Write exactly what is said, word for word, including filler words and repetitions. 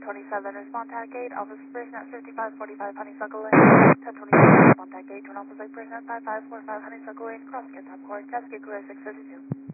twenty-seven, respond tag gate, Office FirstNet fifty-five forty-five Honeysuckle Lane. ten twenty-seven, respond tag gate, turn Office Lake FirstNet five five four five Honeysuckle Lane, crossing at top court, Cascade Career six fifty-two.